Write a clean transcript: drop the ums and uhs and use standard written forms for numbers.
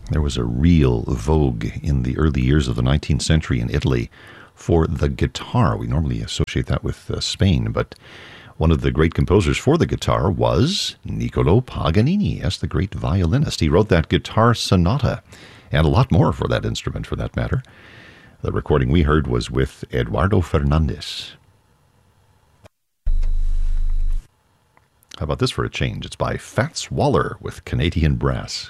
There was a real vogue in the early years of the 19th century in Italy for the guitar. We normally associate that with Spain, but one of the great composers for the guitar was Niccolo Paganini, yes, the great violinist. He wrote that guitar sonata, and a lot more for that instrument, for that matter. The recording we heard was with Eduardo Fernandez. How about this for a change? It's by Fats Waller with Canadian Brass.